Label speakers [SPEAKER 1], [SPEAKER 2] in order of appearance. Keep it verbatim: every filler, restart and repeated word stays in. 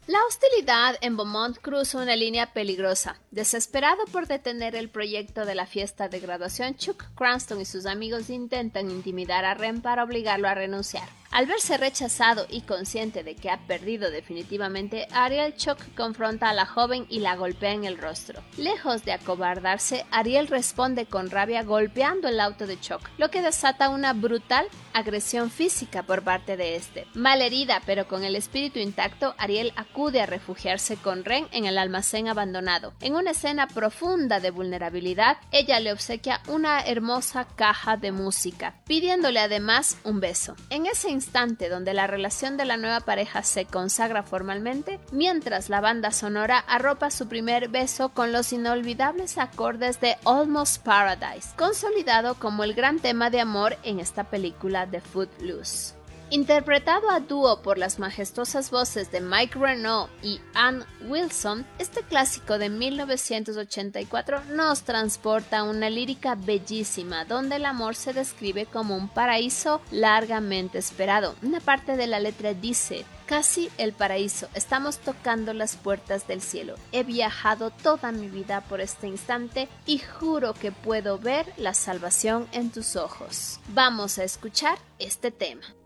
[SPEAKER 1] La hostilidad en Beaumont cruza una línea peligrosa. Desesperado por detener el proyecto de la fiesta de graduación, Chuck Cranston y sus amigos intentan intimidar a Ren para obligarlo a renunciar. Al verse rechazado y consciente de que ha perdido definitivamente, Ariel Chuck confronta a la joven y la golpea en el rostro. Lejos de acobardarse, Ariel responde con rabia golpeando el auto de Chuck, lo que desata una brutal agresión física por parte de este. Malherida pero con el espíritu intacto, Ariel acude a refugiarse con Ren en el almacén abandonado. En una escena profunda de vulnerabilidad, ella le obsequia una hermosa caja de música, pidiéndole además un beso. En ese instante donde la relación de la nueva pareja se consagra formalmente, mientras la banda sonora arropa su primer beso con los inolvidables acordes de Almost Paradise, consolidado como el gran tema de amor en esta película de Footloose. Interpretado a dúo por las majestuosas voces de Mike Renaud y Ann Wilson, este clásico de mil novecientos ochenta y cuatro nos transporta a una lírica bellísima donde el amor se describe como un paraíso largamente esperado. Una parte de la letra dice: casi el paraíso, estamos tocando las puertas del cielo. He viajado toda mi vida por este instante y juro que puedo ver la salvación en tus ojos. Vamos a escuchar este tema.